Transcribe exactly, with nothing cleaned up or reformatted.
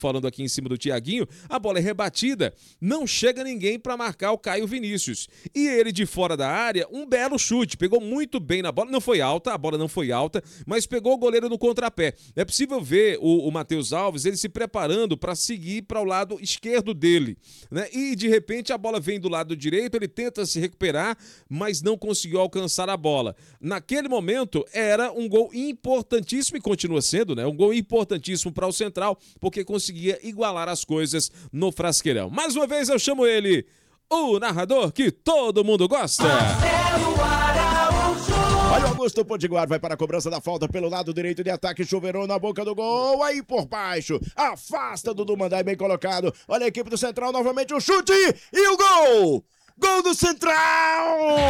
falando aqui em cima do Thiaguinho, a bola é rebatida, não chega ninguém para marcar o Caio Vinícius. E ele de fora da área, um belo chute, pegou muito bem na bola, não foi alta, a bola não foi alta, mas pegou o goleiro no contrapé. É possível ver o, o Matheus Alves, ele se preparando para seguir para o lado esquerdo dele, né? E de repente a bola vem do lado direito, ele tenta se recuperar, mas não conseguiu alcançar a bola. Naquele momento era um gol importantíssimo e continua sendo, né? Um gol importantíssimo para o Central, porque conseguia igualar as coisas no Frasqueirão. Mais uma vez eu chamo ele, o narrador que todo mundo gosta. Olha o Augusto Potiguar, vai para a cobrança da falta pelo lado direito de ataque, chuveirou na boca do gol, aí por baixo, afasta Dudu Mandai, bem colocado, olha a equipe do Central, novamente o chute e o gol! Gol do Central!